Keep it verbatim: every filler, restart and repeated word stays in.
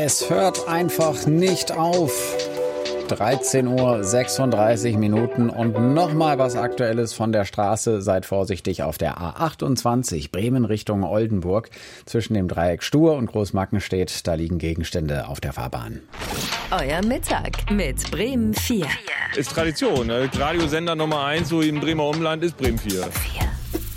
Es hört einfach nicht auf. dreizehn Uhr sechsunddreißig Minuten und nochmal was Aktuelles von der Straße. Seid vorsichtig auf der A achtundzwanzig Bremen Richtung Oldenburg. Zwischen dem Dreieck Stur und Großmackenstedt, da liegen Gegenstände auf der Fahrbahn. Euer Mittag mit Bremen vier. Ist Tradition, ne? Radiosender Nummer eins so im Bremer Umland ist Bremen vier.